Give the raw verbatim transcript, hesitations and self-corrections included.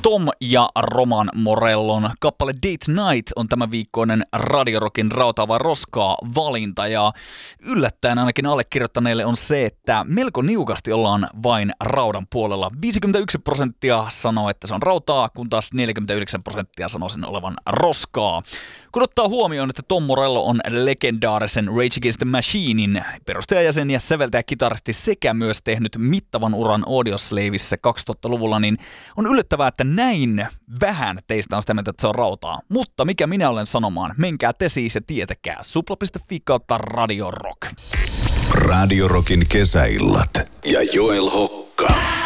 Tom ja Roman Morellon kappale Date Night on tämän viikkoinen Radio Rockin rautaava roskaa valinta ja yllättäen ainakin allekirjoittaneille on se, että melko niukasti ollaan vain raudan puolella. viisikymmentäyksi prosenttia sanoo, että se on rautaa, kun taas neljäkymmentäyhdeksän prosenttia sanoo sen olevan roskaa. Kun ottaa huomioon, että Tom Morello on legendaarisen Rage Against the Machinein perustajajäsen ja säveltäjä kitaristi sekä myös tehnyt mittavan uran Audioslavissa kaksituhattaluvulla, niin on yllättävää, että näin vähän teistä on sitä mieltä, että se on rautaa. Mutta mikä minä olen sanomaan, menkää te siis ja tietäkää. supla piste fi kautta Radio Rock. Radio Rockin kesäillat ja Joel Hokka.